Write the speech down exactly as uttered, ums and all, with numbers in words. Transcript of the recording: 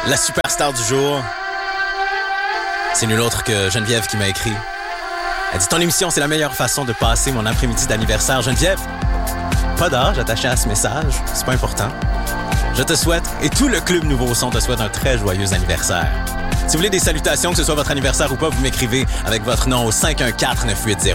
La superstar du jour, c'est nul autre que Geneviève qui m'a écrit. Elle dit « Ton émission, c'est la meilleure façon de passer mon après-midi d'anniversaire. » Geneviève, pas d'âge attaché à ce message, c'est pas important. Je te souhaite, et tout le Club Nouveau Son te souhaite un très joyeux anniversaire. Si vous voulez des salutations, que ce soit votre anniversaire ou pas, vous m'écrivez avec votre nom au cinq un quatre neuf huit zéro.